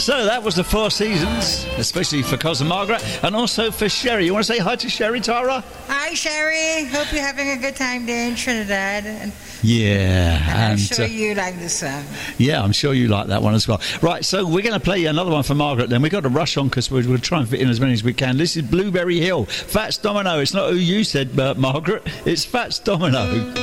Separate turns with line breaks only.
So that was the Four Seasons, especially for Cousin Margaret, and also for Sherry. You want to say hi to Sherry, Tara?
Hi, Sherry. Hope you're having a good time there in Trinidad. And
I'm
sure you like this song.
Yeah, I'm sure you like that one as well. Right, so we're going to play another one for Margaret then. We've got to rush on because we'll try and fit in as many as we can. This is Blueberry Hill, Fats Domino. It's not who you said, Margaret. It's Fats Domino.